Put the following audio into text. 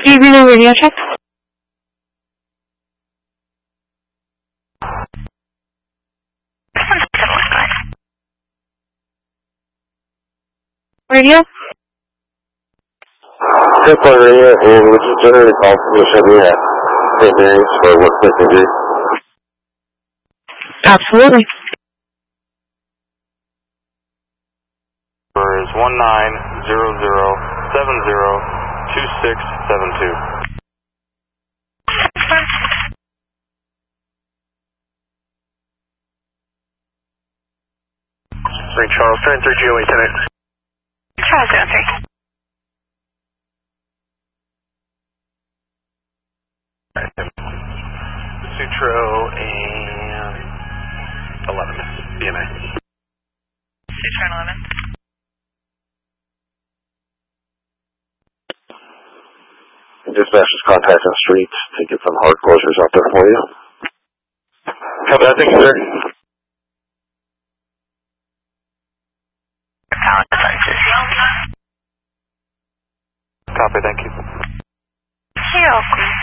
Eagle radio check. Radio? Simple radio, and would you generate a call from the Chevy at St. Mary's for what quick injury? Absolutely. Number is 1900702672. St. Charles, train 3 GOA 10. Charles 03. Sutro and 11, BMA. Sutro and 11. Dispatchers contacting streets to get some hard closures out there for you. Copy that, thank you, sir. Copy, thank you. You're welcome.